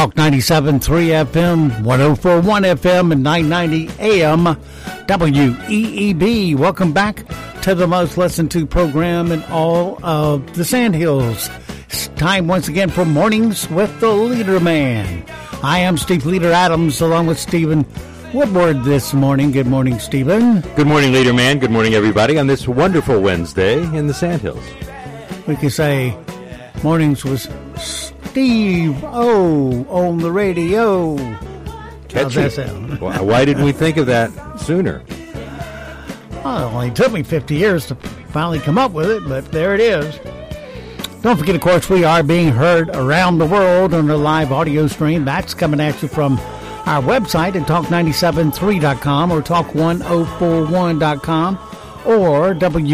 Talk 97.3 FM, 104.1 FM, and 990 AM, WEEB. Welcome back to the most listened to program in all of the Sandhills. It's time once again for Mornings with the Leader Man. I am Steve Leader Adams, along with Stephen Woodward this morning. Good morning, Stephen. Good morning, Leader Man. Good morning, everybody, on this wonderful Wednesday in the Sandhills. We could say Mornings with Steve O on the radio. How's that sound? Why didn't we think of that sooner? Well, it only took me 50 years to finally come up with it, but there it is. Don't forget, of course, we are being heard around the world on the live audio stream. That's coming at you from our website at talk973.com or talk1041.com or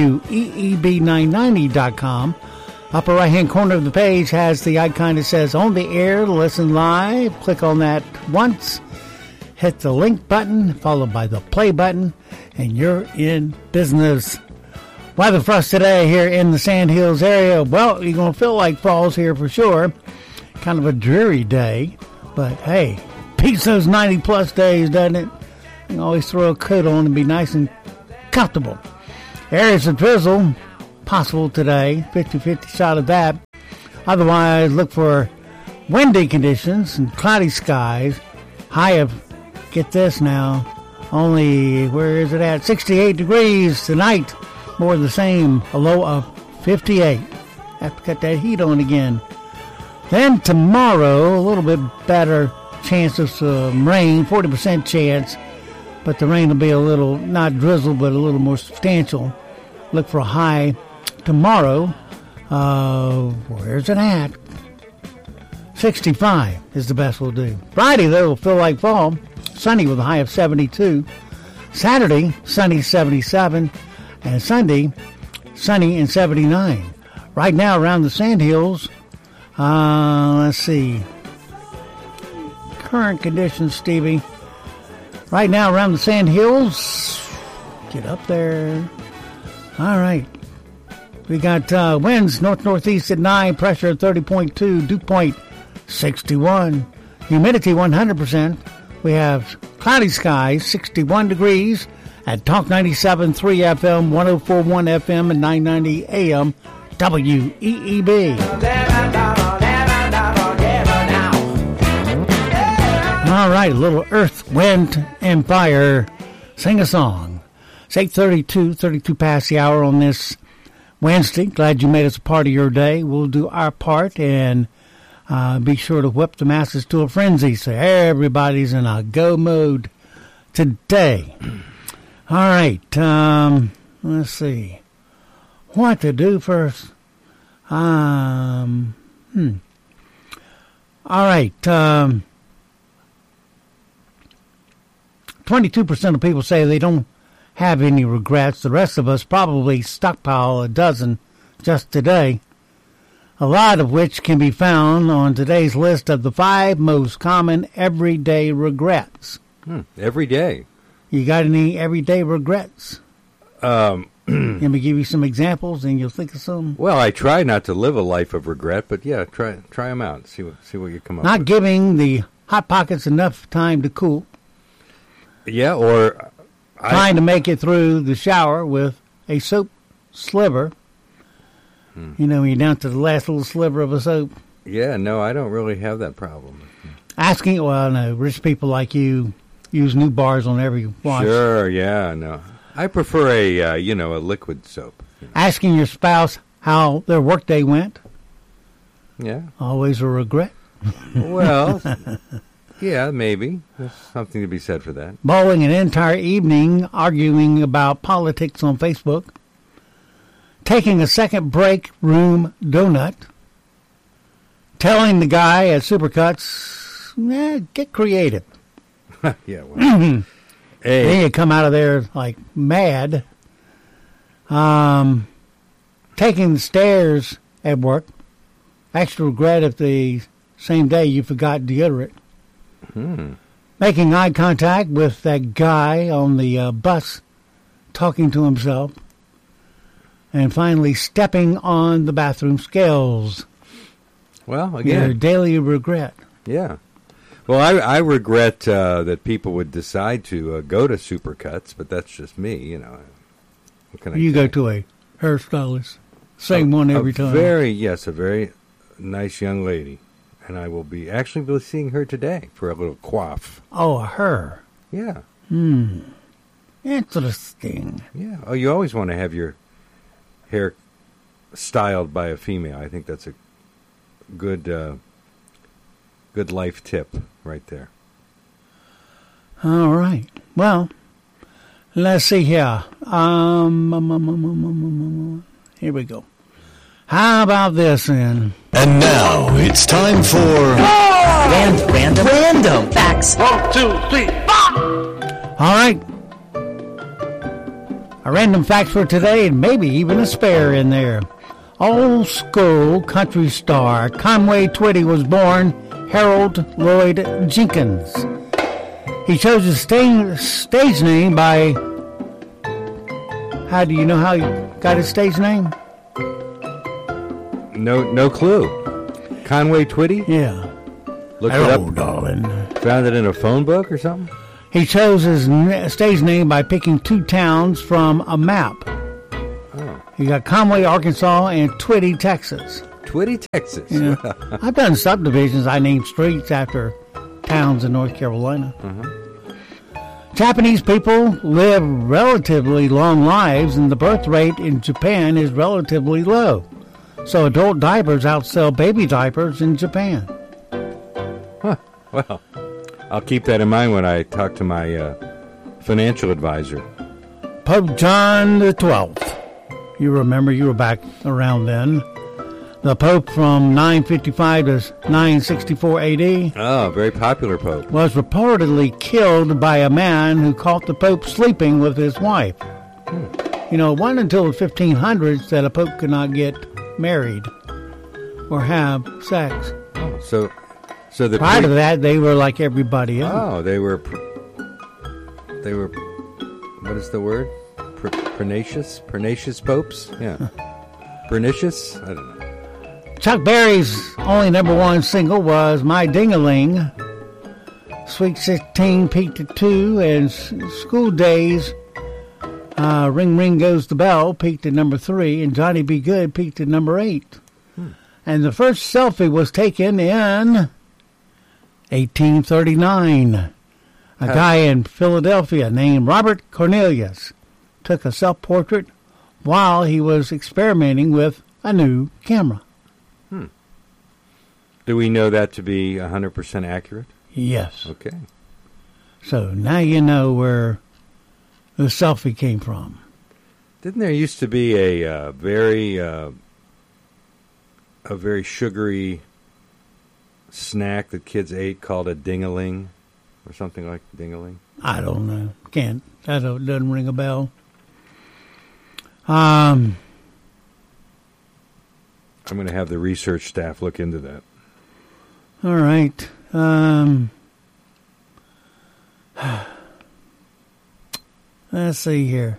weeb990.com. Upper right-hand corner of the page has the icon that says On the Air, Listen Live. Click on that once. Hit the link button, followed by the play button, and you're in business. Weather for us today here in the Sandhills area. Well, you're going to feel like fall's here for sure. Kind of a dreary day. But, hey, beats those 90-plus days, doesn't it? You can always throw a coat on and be nice and comfortable. Areas of drizzle possible today, 50-50 shot of that. Otherwise, look for windy conditions and cloudy skies. High of, get this now, only, where is it at? 68 degrees tonight. More of the same, a low of 58. Have to cut that heat on again. Then tomorrow, a little bit better chance of some rain, 40% chance. But the rain will be a little, not drizzle, but a little more substantial. Look for a high tomorrow, where's it at? 65 is the best we'll do. Friday, though, will feel like fall. Sunny with a high of 72. Saturday, sunny 77. And Sunday, sunny and 79. Right now, around the Sandhills, let's see. Current conditions, Stevie. Right now, around the Sandhills, get up there. All right. We got winds north-northeast at 9, pressure at 30.2, dew point 61, humidity 100%. We have cloudy skies, 61 degrees at Talk 97.3 FM, 104.1 FM, and 990 AM, WEEB. All right, a little Earth, Wind, and Fire. Sing a song. It's 8:32, 32 past the hour on this Wednesday. Glad you made us a part of your day. We'll do our part and be sure to whip the masses to a frenzy so everybody's in a go mode today. All right. Let's see. What to do first? All right. 22% of people say they don't have any regrets. The rest of us probably stockpile a dozen just today, a lot of which can be found on today's list of the 5 most common everyday regrets. Every day. You got any everyday regrets? Let me give you some examples and you'll think of some. Well, I try not to live a life of regret, but yeah, try them out. See what you come up with. Not giving the Hot Pockets enough time to cool. Yeah, or trying to make it through the shower with a soap sliver. You know, when you're down to the last little sliver of a soap. Yeah, no, I don't really have that problem. Asking, well, no, rich people like you use new bars on every wash. Sure, yeah, no. I prefer a liquid soap. Asking your spouse how their workday went. Yeah. Always a regret. Well, yeah, maybe. There's something to be said for that. Bowling an entire evening arguing about politics on Facebook. Taking a second break room donut. Telling the guy at Supercuts, get creative. Yeah, well. Hey. Then you come out of there like mad. Taking the stairs at work. Extra regret if the same day you forgot deodorant. Making eye contact with that guy on the bus talking to himself. And finally, stepping on the bathroom scales. Well, again. Your daily regret. Yeah. Well, I regret that people would decide to go to Supercuts, but that's just me, you know. What can I You say? go to a hairstylist, same one every time. A very nice young lady, and I will be seeing her today for a little coif. Oh, her. Yeah. Interesting. Yeah. Oh, you always want to have your hair styled by a female. I think that's a good life tip right there. All right. Well, let's see here. Here we go. How about this then? And now it's time for Random facts. 1, 2, 3, 4. All right. A random fact for today, and maybe even a spare in there. Old school country star Conway Twitty was born Harold Lloyd Jenkins. He chose his stage name by... How do you know how he got his stage name? No clue. Conway Twitty? Yeah. Looked it Hello, up. darling. Found it in a phone book or something? He chose his stage name by picking two towns from a map. Oh. You got Conway, Arkansas, and Twitty, Texas. Twitty, Texas. Yeah. I've done subdivisions. I named streets after towns in North Carolina. Japanese people live relatively long lives, and the birth rate in Japan is relatively low. So adult diapers outsell baby diapers in Japan. Well, I'll keep that in mind when I talk to my financial advisor. Pope John the 12th. You remember, you were back around then. The Pope from 955 to 964 AD Oh, very popular Pope. was reportedly killed by a man who caught the Pope sleeping with his wife. You know, it wasn't until the 1500s that a Pope could not get married or have sex. So the Prior to that, they were like everybody else. Oh, they were. What is the word? Pernicious popes. Yeah. Pernicious. I don't know. Chuck Berry's only number one single was My Ding-a-Ling. Sweet 16 peaked at 2, and School Days, Ring Ring Goes the Bell peaked at number 3, and Johnny Be Good peaked at number 8. And the first selfie was taken in 1839. A guy in Philadelphia named Robert Cornelius took a self-portrait while he was experimenting with a new camera. Do we know that to be 100% accurate? Yes. Okay. So now you know where the selfie came from. Didn't there used to be a very sugary snack that kids ate called a ding-a-ling, or something like ding-a-ling? I don't know. Doesn't ring a bell. I'm going to have the research staff look into that. All right. Let's see here.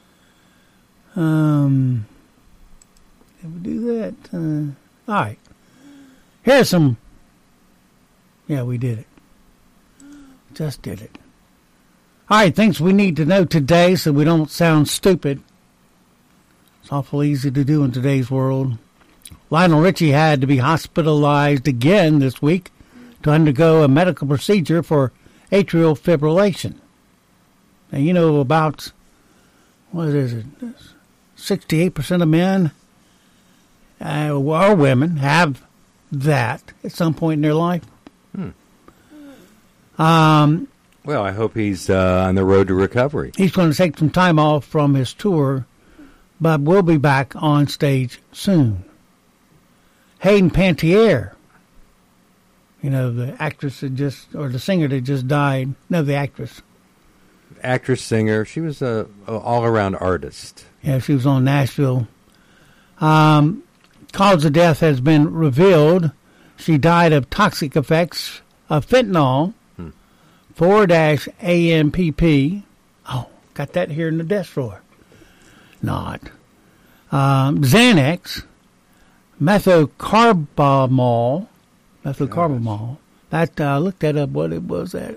Did we do that? All right. Here's some. Yeah, we did it. Just did it. All right, things we need to know today so we don't sound stupid. It's awful easy to do in today's world. Lionel Richie had to be hospitalized again this week to undergo a medical procedure for atrial fibrillation. Now, you know, about, what is it, 68% of men or women have that at some point in their life. Well, I hope he's on the road to recovery. He's going to take some time off from his tour, but we'll be back on stage soon. Hayden Panettiere, you know, the actress that or the singer that just died. No, the actress. Actress, singer. She was a all-around artist. Yeah, she was on Nashville. Cause of death has been revealed. She died of toxic effects of fentanyl, 4-AMPP. Oh, got that here in the desk drawer. Not. Xanax, methocarbamol. That's That I looked that up. What it was that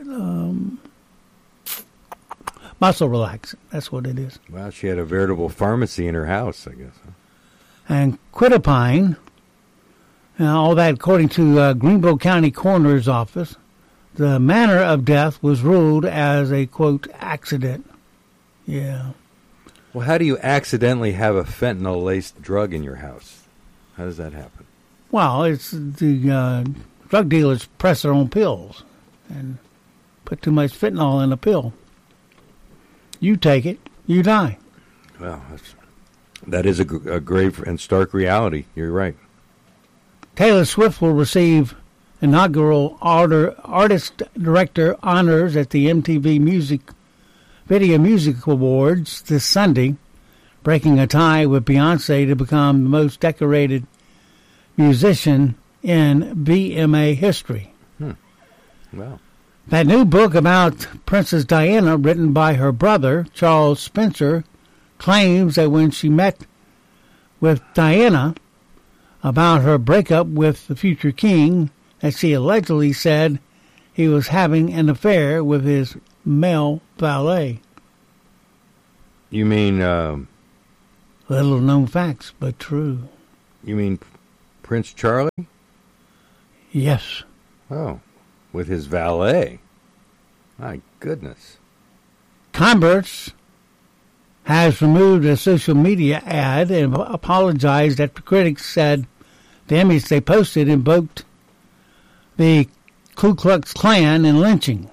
muscle relaxant. That's what it is. Well, she had a veritable pharmacy in her house, I guess. Huh? And quinidine. All that according to Greenville County Coroner's Office. The manner of death was ruled as a, quote, accident. Yeah. Well, how do you accidentally have a fentanyl-laced drug in your house? How does that happen? Well, it's the drug dealers press their own pills and put too much fentanyl in a pill. You take it, you die. Well, that is a grave and stark reality. You're right. Taylor Swift will receive inaugural Artist Director honors at the MTV Video Music Awards this Sunday, breaking a tie with Beyonce to become the most decorated musician in BMA history. Wow. That new book about Princess Diana, written by her brother, Charles Spencer, claims that when she met with Diana about her breakup with the future king, that she allegedly said he was having an affair with his male valet. You mean... Little known facts, but true. You mean Prince Charlie? Yes. Oh, with his valet. My goodness. Converse has removed a social media ad and apologized after critics said the image they posted invoked the Ku Klux Klan and lynching.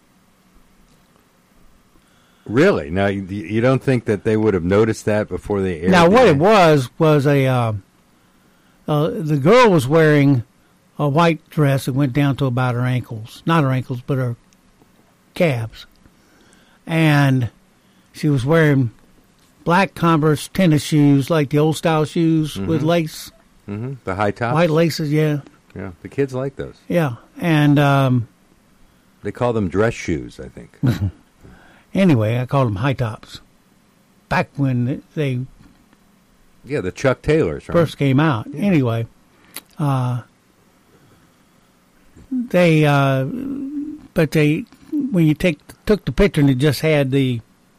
Really? Now, you don't think that they would have noticed that before they aired? Now, what it was a the girl was wearing a white dress that went down to about her ankles. Not her ankles, but her calves. And she was wearing black Converse tennis shoes, like the old-style shoes with lace. Mm-hmm. The high tops? White laces, yeah. Yeah, the kids like those. Yeah, and... they call them dress shoes, I think. Anyway, I called them high tops. Back when they... Yeah, the Chuck Taylors, right? First came out. Yeah. Anyway, when you took the picture and it just had the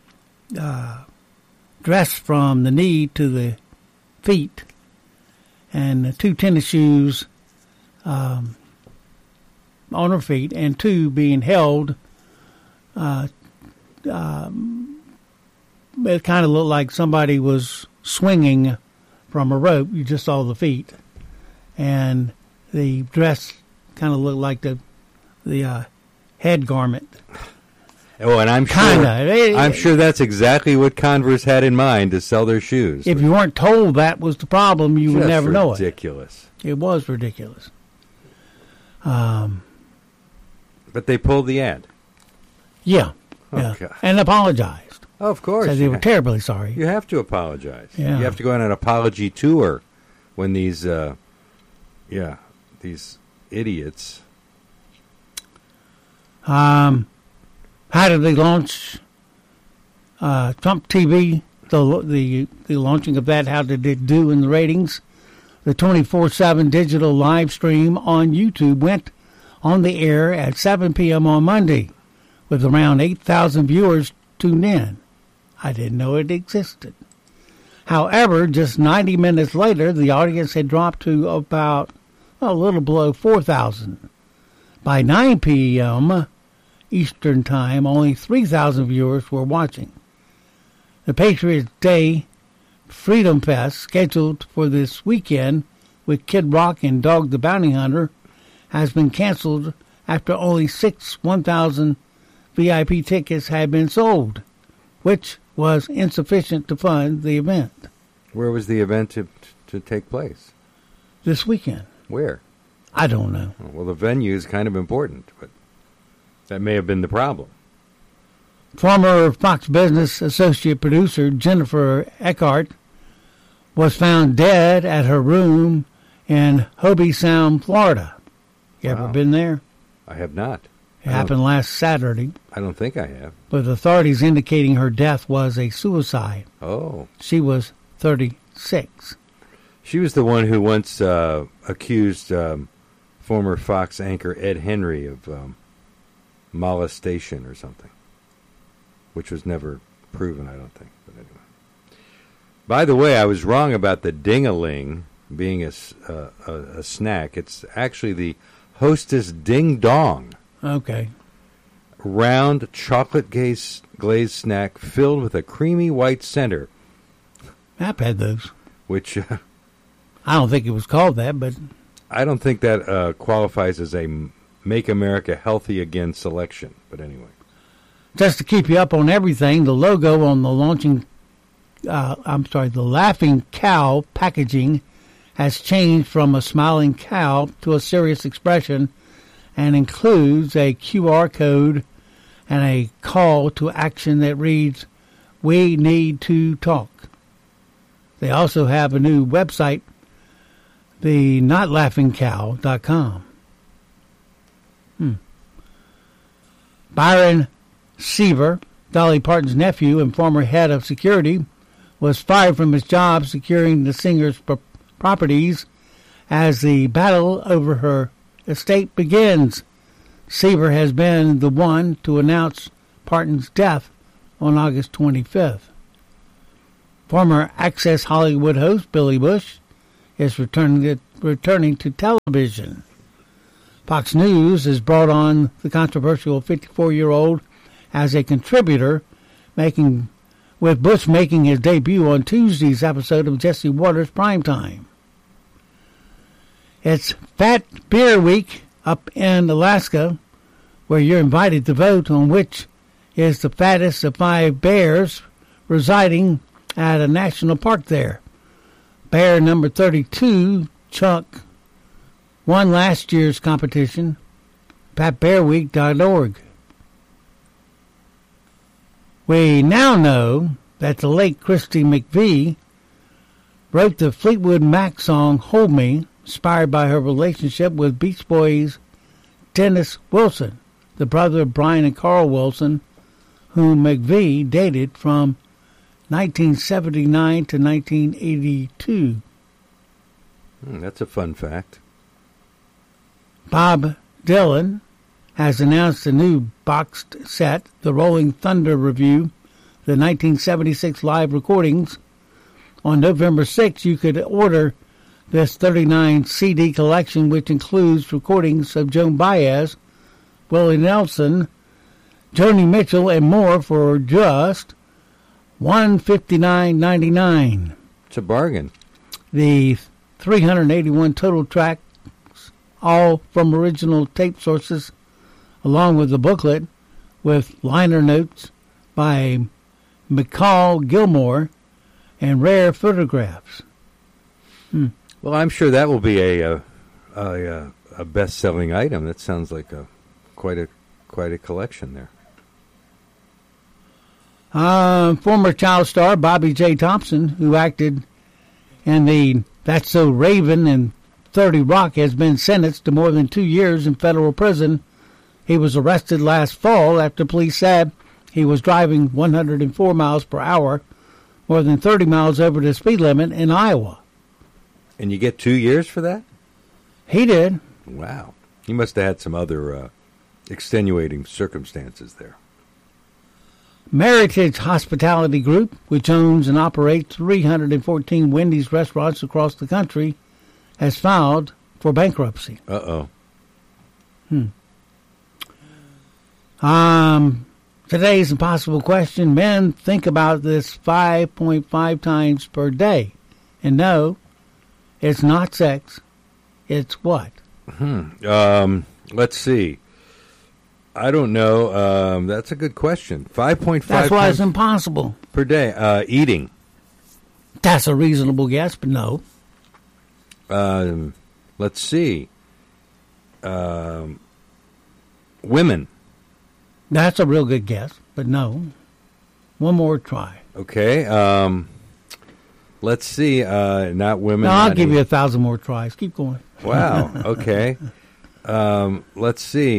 dress from the knee to the feet and the two tennis shoes on her feet and two being held, it kind of looked like somebody was swinging from a rope. You just saw the feet. And the dress kind of looked like the head garment. Oh, and I'm sure that's exactly what Converse had in mind to sell their shoes. If you weren't told that was the problem, you would never know it. Ridiculous. It was ridiculous. But they pulled the ad. Yeah. Oh, yeah. God. And apologized. Oh, of course. Said they were terribly sorry. You have to apologize. Yeah. You have to go on an apology tour when these idiots. How did they launch Trump TV? The launching of that, how did it do in the ratings? The 24/7 digital live stream on YouTube went on the air at 7 p.m. on Monday, with around 8,000 viewers tuned in. I didn't know it existed. However, just 90 minutes later, the audience had dropped to about a little below 4,000. By 9 p.m. Eastern Time, only 3,000 viewers were watching. The Patriots Day Freedom Fest, scheduled for this weekend with Kid Rock and Dog the Bounty Hunter, has been canceled after only 6 1,000 VIP tickets had been sold, which was insufficient to fund the event. Where was the event to take place? This weekend. Where? I don't know. Well, the venue is kind of important, but that may have been the problem. Former Fox Business associate producer Jennifer Eckhart was found dead at her room in Hobie Sound, Florida. You ever been there? I have not. It happened last Saturday. I don't think I have. With authorities indicating her death was a suicide. Oh. She was 36. She was the one who once accused former Fox anchor Ed Henry of molestation or something, which was never proven, I don't think. But anyway. By the way, I was wrong about the ding-a-ling being a snack. It's actually the Hostess Ding Dong. Okay. Round chocolate glazed snack filled with a creamy white center. I've had those. Which I don't think it was called that, but I don't think that qualifies as a Make America Healthy Again selection. But anyway. Just to keep you up on everything, the logo on the the Laughing Cow packaging has changed from a smiling cow to a serious expression and includes a QR code and a call to action that reads, "We need to talk." They also have a new website, the notlaughingcow.com. Byron Seaver, Dolly Parton's nephew and former head of security, was fired from his job securing the singer's properties as the battle over her estate begins. Seaver has been the one to announce Parton's death on August 25th. Former Access Hollywood host Billy Bush is returning to television. Fox News has brought on the controversial 54-year-old as a contributor, with Bush making his debut on Tuesday's episode of Jesse Waters Primetime. It's Fat Bear Week up in Alaska, where you're invited to vote on which is the fattest of 5 bears residing at a national park there. Bear number 32, Chuck, won last year's competition. FatBearWeek.org. We now know that the late Christy McVie wrote the Fleetwood Mac song Hold Me, inspired by her relationship with Beach Boys' Dennis Wilson, the brother of Brian and Carl Wilson, whom McVie dated from 1979 to 1982. That's a fun fact. Bob Dylan has announced a new boxed set, the Rolling Thunder Review, the 1976 live recordings. On November 6th, you could order this 39 CD collection, which includes recordings of Joan Baez, Willie Nelson, Joni Mitchell, and more for just $159.99. It's a bargain. The 381 total tracks, all from original tape sources, along with the booklet with liner notes by McCall Gilmore and rare photographs. Well, I'm sure that will be a best-selling item. That sounds like quite a collection there. Former child star Bobby J. Thompson, who acted in the That's So Raven and 30 Rock, has been sentenced to more than 2 years in federal prison. He was arrested last fall after police said he was driving 104 miles per hour, more than 30 miles over the speed limit in Iowa. And you get 2 years for that? He did. Wow. He must have had some other extenuating circumstances there. Meritage Hospitality Group, which owns and operates 314 Wendy's restaurants across the country, has filed for bankruptcy. Uh-oh. Today's impossible question. Men think about this 5.5 times per day. And no, it's not sex. It's what? Let's see. I don't know. That's a good question. 5.5 That's why times it's impossible. per day. Eating. That's a reasonable guess, but no. Let's see. Women. That's a real good guess, but no. One more try. Okay. Let's see. Not women. No, I'll not give you eating. 1,000 more tries. Keep going. Wow. Okay. Let's see.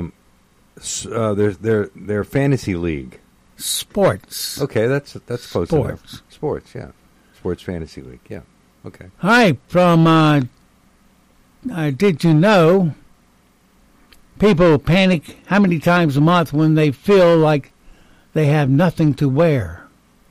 Their fantasy league. Sports. Okay, that's close enough. Sports. Sports, yeah. Sports fantasy league, yeah. Okay. All right, from did you know people panic how many times a month when they feel like they have nothing to wear?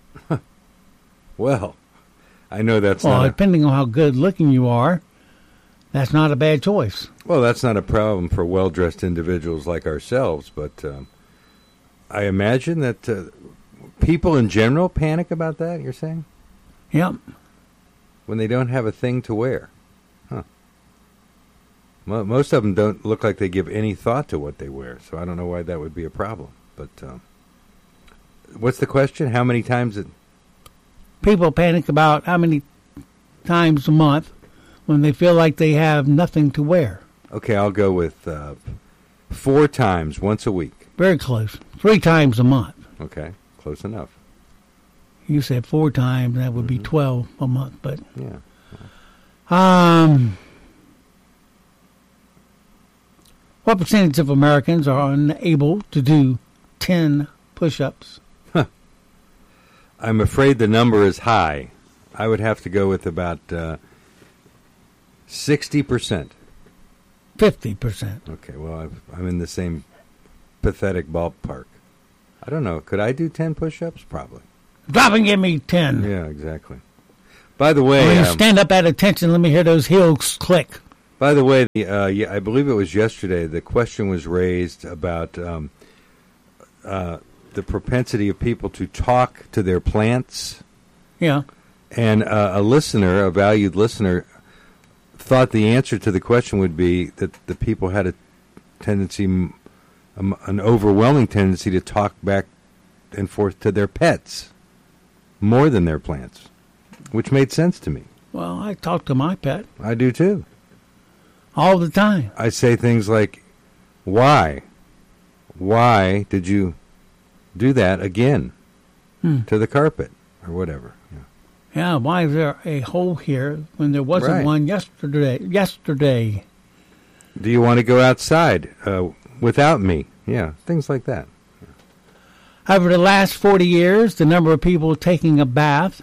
Well, I know that's well, not depending on how good looking you are, that's not a bad choice. well, that's not a problem for well-dressed individuals like ourselves, but I imagine that people in general panic about that, you're saying? Yep. When they don't have a thing to wear. Huh. Most of them don't look like they give any thought to what they wear, so I don't know why that would be a problem. But what's the question? How many times People panic about how many times a month when they feel like they have nothing to wear. Okay, I'll go with 4 times, once a week. Very close. 3 times a month. Okay, close enough. You said 4 times, that would be 12 a month. But Yeah. what percentage of Americans are unable to do 10 push-ups? I'm afraid the number is high. I would have to go with about 60%. 50%. Okay, well, I'm in the same pathetic ballpark. I don't know. Could I do 10 push-ups? Probably. Drop and give me 10. Yeah, exactly. By the way, When you stand up at attention, let me hear those heels click. By the way, I believe it was yesterday, the question was raised about the propensity of people to talk to their plants. Yeah. And a valued listener, thought the answer to the question would be that the people had a tendency, an overwhelming tendency to talk back and forth to their pets more than their plants, which made sense to me. Well, I talk to my pet I do too. all the time. I say things like, why? Why did you do that again to the carpet or whatever? Yeah. Yeah, why is there a hole here when there wasn't Right. one yesterday? Do you want to go outside without me? Yeah, things like that. Over the last 40 years, the number of people taking a bath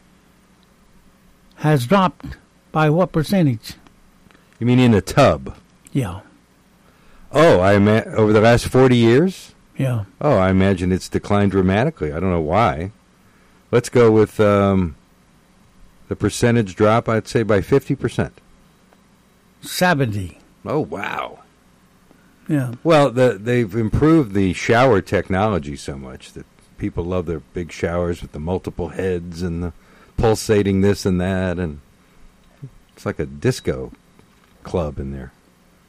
has dropped by what percentage? You mean in a tub? Yeah, Oh, over the last 40 years? yeah. Oh, I imagine it's declined dramatically. I don't know why. Let's go with the percentage drop, I'd say by 50%. 70. Oh, wow. Yeah. Well, they've improved the shower technology so much that people love their big showers with the multiple heads and the pulsating this and that, and it's like a disco club in there.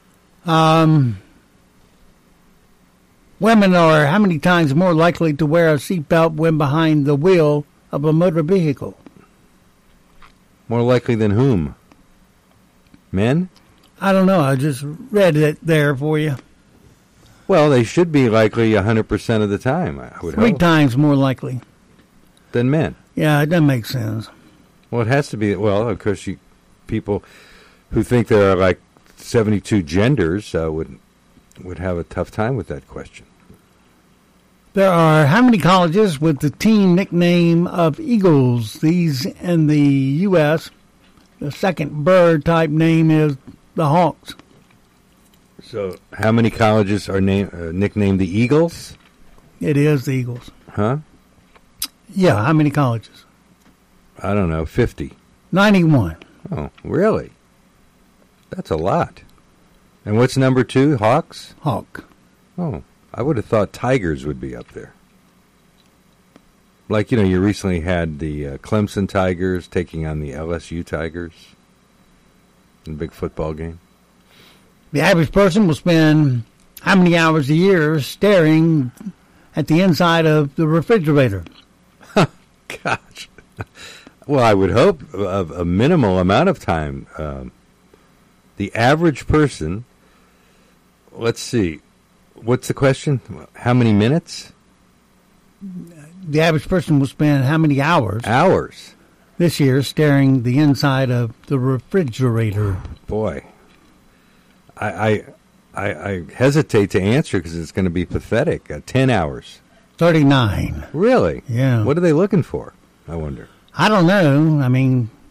Women are how many times more likely to wear a seatbelt when behind the wheel of a motor vehicle? More likely than whom? Men? I don't know. I just read it there for you. Well, they should be likely 100% of the time, I would 3 hope, times more likely. than men. Yeah, it doesn't make sense. Well, it has to be. Well, of course, people who think there are like 72 genders would have a tough time with that question. There are how many colleges with the team nickname of Eagles? These in the U.S., the second bird type name is the Hawks. So, how many colleges are nicknamed the Eagles? It is the Eagles. Huh? Yeah, how many colleges? I don't know, 50. 91. Oh, really? That's a lot. And what's number 2? Hawks? Hawk. Oh, I would have thought Tigers would be up there. Like, you recently had the Clemson Tigers taking on the LSU Tigers in a big football game. The average person will spend how many hours a year staring at the inside of the refrigerator? Gosh. Well, I would hope a minimal amount of time. The average person, let's see, what's the question? How many minutes? The average person will spend how many hours Hours. this year staring the inside of the refrigerator? Boy, I hesitate to answer because it's going to be pathetic. 10 hours. 39. Really? Yeah. What are they looking for, I wonder? I don't know. I mean,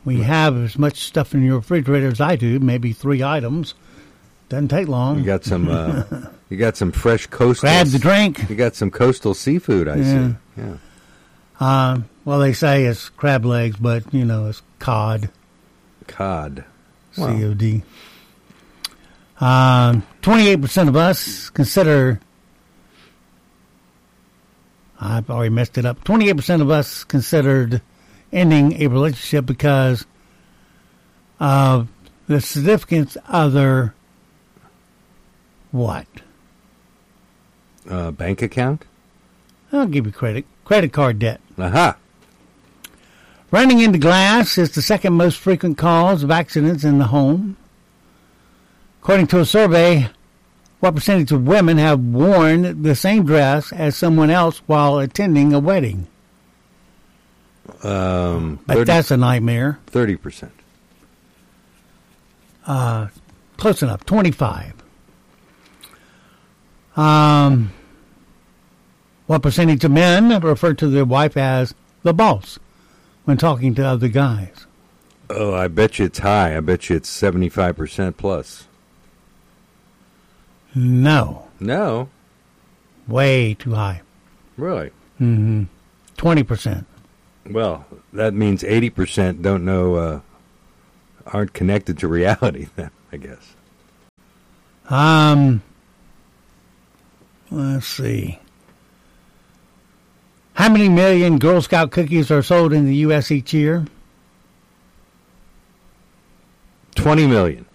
When you have as much stuff in your refrigerator as I do, maybe 3 items, doesn't take long. You got some. You got some fresh coastal. Grab the drink. You got some coastal seafood. I see. Yeah. Well, they say it's crab legs, but it's cod. Cod. COD. 28% of us consider. I've already messed it up. 28% of us considered ending a relationship because of the significance of their what? Bank account? I'll give you credit. Credit card debt. Aha. Running into glass is the second most frequent cause of accidents in the home. According to a survey, what percentage of women have worn the same dress as someone else while attending a wedding? But that's a nightmare. 30%. Close enough. 25. What percentage of men refer to their wife as the boss when talking to other guys? Oh, I bet you it's high. I bet you it's 75% plus. No. No? Way too high. Really? 20%. Well, that means 80% don't know, aren't connected to reality then, I guess. Let's see. How many million Girl Scout cookies are sold in the U.S. each year? 20 million.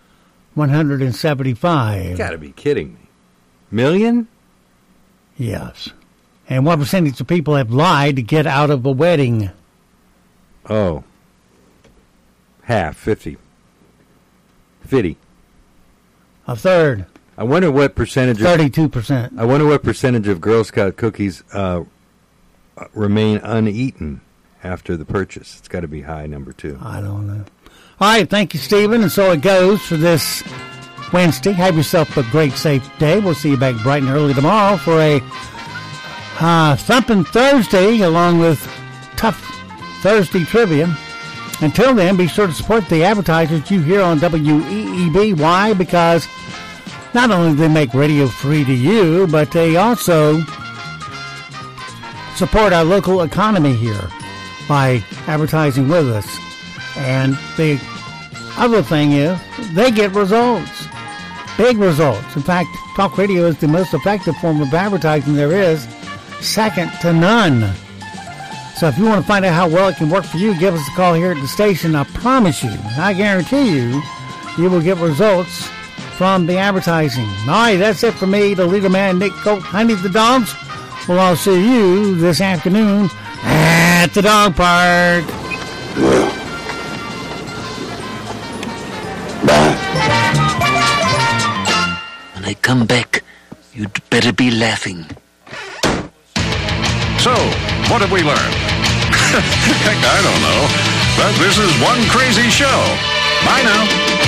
175. You gotta be kidding me. Million? Yes. And what percentage of people have lied to get out of a wedding? Oh. Half, 50. 50. A third. I wonder what percentage 32%. I wonder what percentage of Girl Scout cookies remain uneaten after the purchase. It's got to be high, number 2. I don't know. All right, thank you, Stephen. And so it goes for this Wednesday. Have yourself a great, safe day. We'll see you back bright and early tomorrow for a thumping Thursday along with tough Thursday trivia. Until then, be sure to support the advertisers you hear on WEEB. Why? Because not only do they make radio free to you, but they also support our local economy here by advertising with us. And the other thing is, they get results. Big results. In fact, talk radio is the most effective form of advertising there is, second to none. So if you want to find out how well it can work for you, give us a call here at the station. I promise you, I guarantee you, you will get results from the advertising. All right, that's it for me, the leader man, Nick Colt, Honey the Dogs. Well, I'll see you this afternoon at the dog park. When I come back, you'd better be laughing. So, what have we learned? Heck, I don't know. But this is one crazy show. Bye now.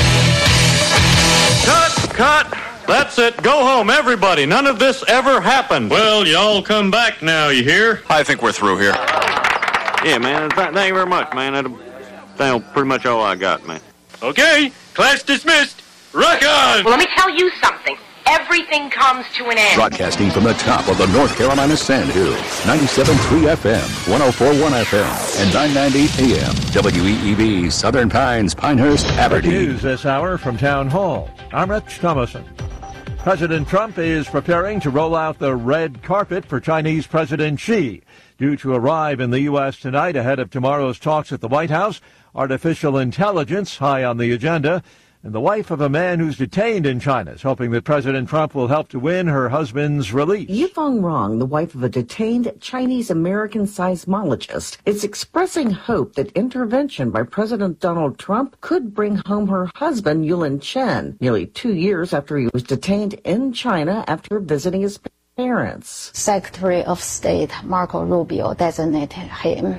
Cut! That's it. Go home, everybody. None of this ever happened. Well, y'all come back now, you hear? I think we're through here. Yeah, man. Thank you very much, man. That's pretty much all I got, man. Okay, class dismissed. Rock on! Well, let me tell you something. Everything comes to an end. Broadcasting from the top of the North Carolina Sand Hills, 97.3 FM, 104.1 FM, and 990 AM. WEEB, Southern Pines, Pinehurst, Aberdeen. News this hour from Town Hall. I'm Rich Thomason. President Trump is preparing to roll out the red carpet for Chinese President Xi. Due to arrive in the U.S. tonight ahead of tomorrow's talks at the White House, artificial intelligence high on the agenda. And the wife of a man who's detained in China is hoping that President Trump will help to win her husband's release. Yifeng Rong, the wife of a detained Chinese-American seismologist, is expressing hope that intervention by President Donald Trump could bring home her husband, Yulin Chen, nearly 2 years after he was detained in China after visiting his parents. Secretary of State Marco Rubio designated him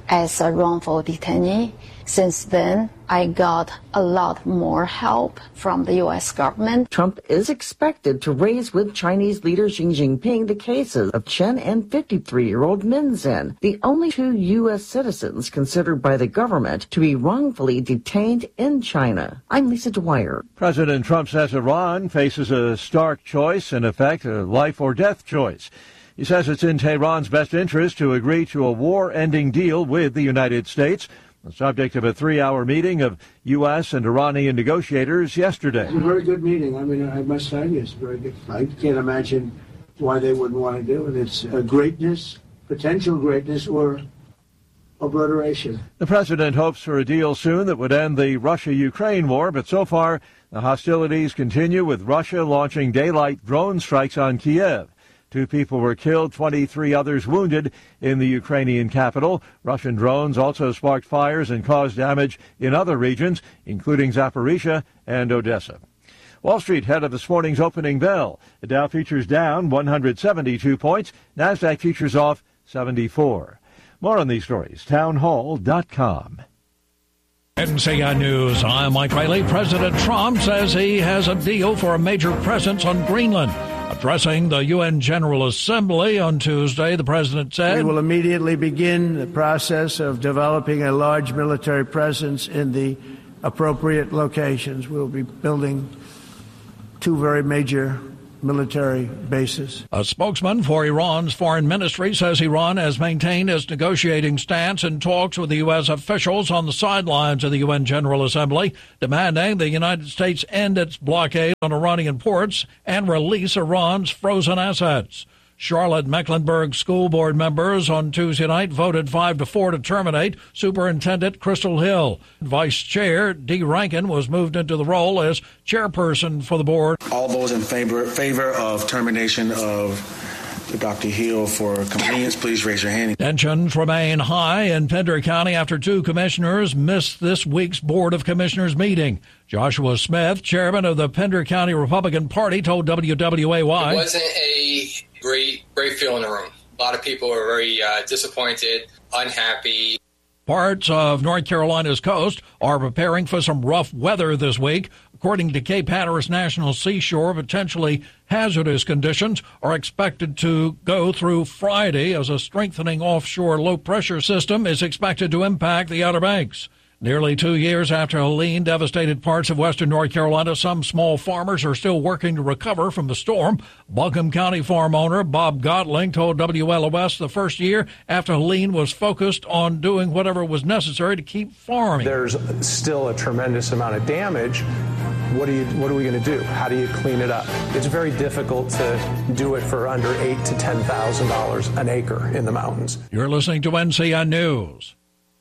as a wrongful detainee. Since then, I got a lot more help from the U.S. government. Trump is expected to raise with Chinese leader Xi Jinping the cases of Chen and 53-year-old Min Zhen, the only two U.S. citizens considered by the government to be wrongfully detained in China. I'm Lisa Dwyer. President Trump says Iran faces a stark choice, in effect, a life or death choice. He says it's in Tehran's best interest to agree to a war-ending deal with the United States, the subject of a 3-hour meeting of U.S. and Iranian negotiators yesterday. It's a very good meeting. I mean, I must tell you, it's very good. I can't imagine why they wouldn't want to do it. It's greatness, potential greatness, or obliteration. The president hopes for a deal soon that would end the Russia-Ukraine war, but so far the hostilities continue, with Russia launching daylight drone strikes on Kiev. 2 people were killed, 23 others wounded in the Ukrainian capital. Russian drones also sparked fires and caused damage in other regions, including Zaporizhia and Odessa. Wall Street head of this morning's opening bell. The Dow futures down 172 points. NASDAQ futures off 74. More on these stories, townhall.com. NCI News, I'm Mike Riley. President Trump says he has a deal for a major presence on Greenland. Addressing the UN General Assembly on Tuesday, the president said, "We will immediately begin the process of developing a large military presence in the appropriate locations. We'll be building 2 very major military bases." A spokesman for Iran's foreign ministry says Iran has maintained its negotiating stance in talks with the U.S. officials on the sidelines of the UN General Assembly, demanding the United States end its blockade on Iranian ports and release Iran's frozen assets. Charlotte Mecklenburg school board members on Tuesday night voted 5-4 to terminate Superintendent Crystal Hill. Vice Chair Dee Rankin was moved into the role as chairperson for the board. All those in favor of termination of Dr. Hill for convenience, please raise your hand. Tensions remain high in Pender County after 2 commissioners missed this week's Board of Commissioners meeting. Joshua Smith, chairman of the Pender County Republican Party, told WWAY, "It wasn't a great feel in the room. A lot of people were very disappointed, unhappy." Parts of North Carolina's coast are preparing for some rough weather this week. According to Cape Hatteras National Seashore, potentially hazardous conditions are expected to go through Friday as a strengthening offshore low-pressure system is expected to impact the Outer Banks. Nearly 2 years after Helene devastated parts of western North Carolina, some small farmers are still working to recover from the storm. Buncombe County farm owner Bob Godling told WLOS the first year after Helene was focused on doing whatever was necessary to keep farming. There's still a tremendous amount of damage. What are we going to do? How do you clean it up? It's very difficult to do it for under $8,000 to $10,000 an acre in the mountains. You're listening to NCI News.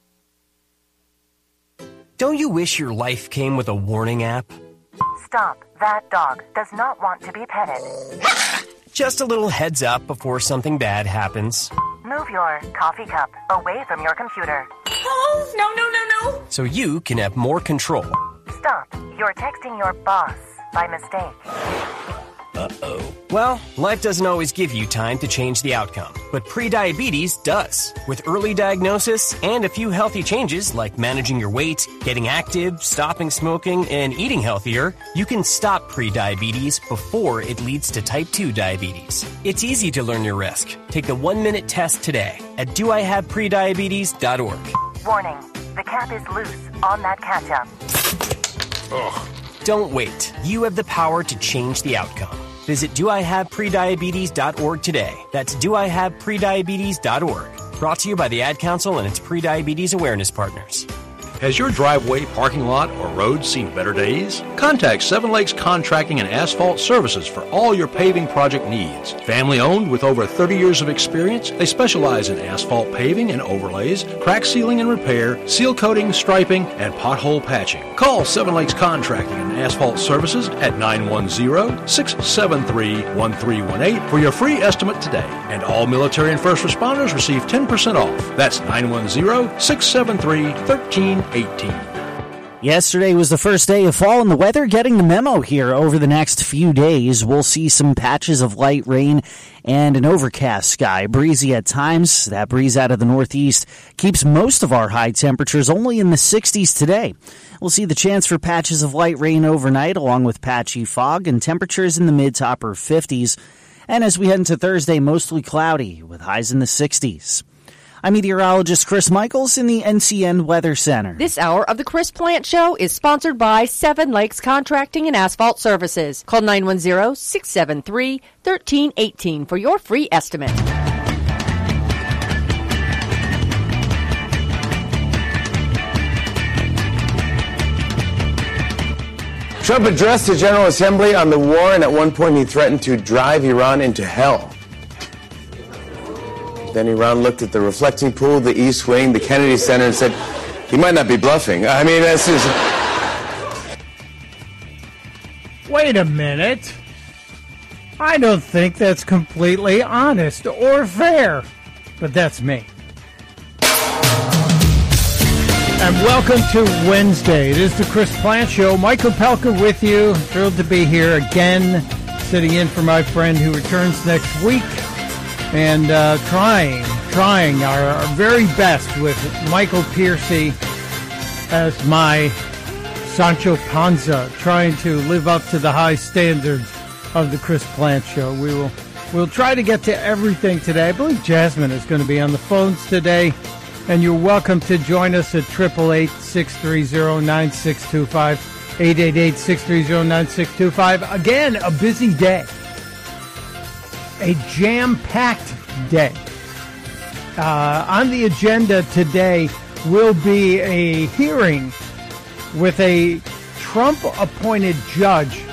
Don't you wish your life came with a warning app? Stop. That dog does not want to be petted. Just a little heads up before something bad happens. Move your coffee cup away from your computer. Oh, no. So you can have more control. Stop. You're texting your boss by mistake. Uh-oh. Well, life doesn't always give you time to change the outcome, but prediabetes does. With early diagnosis and a few healthy changes like managing your weight, getting active, stopping smoking, and eating healthier, you can stop prediabetes before it leads to type 2 diabetes. It's easy to learn your risk. Take the 1-minute test today at doihaveprediabetes.org. Warning, the cap is loose on that ketchup. Ugh. Don't wait. You have the power to change the outcome. Visit doihaveprediabetes.org today. That's doihaveprediabetes.org. Brought to you by the Ad Council and its prediabetes awareness partners. Has your driveway, parking lot, or road seen better days? Contact Seven Lakes Contracting and Asphalt Services for all your paving project needs. Family owned with over 30 years of experience, they specialize in asphalt paving and overlays, crack sealing and repair, seal coating, striping, and pothole patching. Call Seven Lakes Contracting and Asphalt Services at 910-673-1318 for your free estimate today. And all military and first responders receive 10% off. That's 910-673-1318. Yesterday was the first day of fall, and the weather getting the memo here over the next few days. We'll see some patches of light rain and an overcast sky. Breezy at times. That breeze out of the northeast keeps most of our high temperatures only in the 60s today. We'll see the chance for patches of light rain overnight, along with patchy fog, and temperatures in the mid to upper 50s. And as we head into Thursday, mostly cloudy with highs in the 60s. I'm meteorologist Chris Michaels in the NCN Weather Center. This hour of the Chris Plant Show is sponsored by Seven Lakes Contracting and Asphalt Services. Call 910-673-1318 for your free estimate. Trump addressed the General Assembly on the war, and at one point he threatened to drive Iran into hell. Then Iran looked at the reflecting pool, the East Wing, the Kennedy Center, and said, he might not be bluffing. I mean, this is... Wait a minute. I don't think that's completely honest or fair. But that's me. And welcome to Wednesday. It is the Chris Plant Show. Michael Pelka with you. Thrilled to be here again, sitting in for my friend who returns next week. And trying our very best with Michael Piercy as my Sancho Panza, trying to live up to the high standards of the Chris Plant Show. We'll try to get to everything today. I believe Jasmine is going to be on the phones today, and you're welcome to join us at 888-630-9625, 888-630-9625. Again, a busy day. A jam-packed day. On the agenda today will be a hearing with a Trump-appointed judge